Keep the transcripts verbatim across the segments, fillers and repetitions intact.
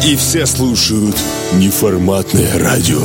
И все слушают неформатное радио.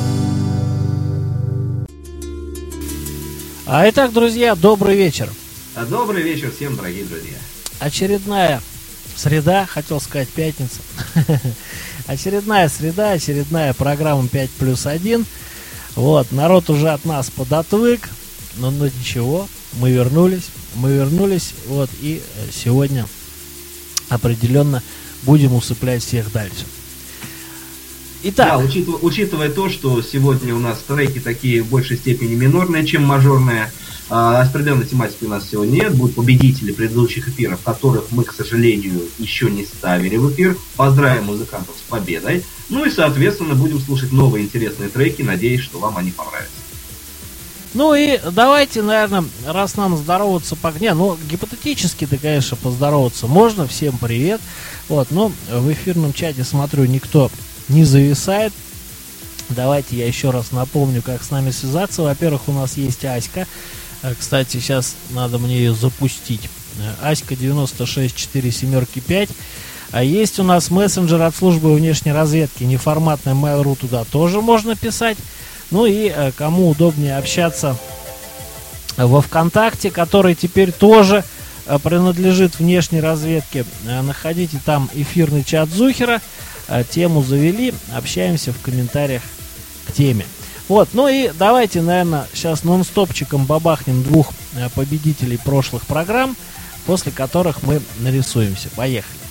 А итак, друзья, добрый вечер. Добрый вечер всем, дорогие друзья. Очередная среда, хотел сказать пятница. Очередная среда, очередная программа пять плюс один. Вот, народ уже от нас подотвык, но, но ничего, мы вернулись, мы вернулись, вот, и сегодня определенно будем усыплять всех дальше. Итак. Да, учитывая, учитывая то, что сегодня у нас треки такие в большей степени минорные, чем мажорные, а, определенной тематики у нас сегодня нет, будут победители предыдущих эфиров, которых мы, к сожалению, еще не ставили в эфир. Поздравим музыкантов с победой. Ну и, соответственно, будем слушать новые интересные треки, надеюсь, что вам они понравятся. Ну и давайте, наверное, раз нам здороваться по... Не, ну, гипотетически-то, конечно, поздороваться можно. Всем привет. Вот, но в эфирном чате, смотрю, никто не зависает. Давайте я еще раз напомню, как с нами связаться. Во-первых, у нас есть Аська. Кстати, сейчас надо мне ее запустить. Аська девяносто шесть четыре семерки пять. А есть у нас мессенджер от службы внешней разведки. Неформатный Mail.ru, туда тоже можно писать. Ну и кому удобнее общаться во ВКонтакте, который теперь тоже принадлежит внешней разведке. Находите там эфирный чат Зухера. Тему завели, общаемся в комментариях к теме. Вот, ну и давайте, наверное, сейчас нон-стопчиком бабахнем двух победителей прошлых программ, после которых мы нарисуемся. Поехали.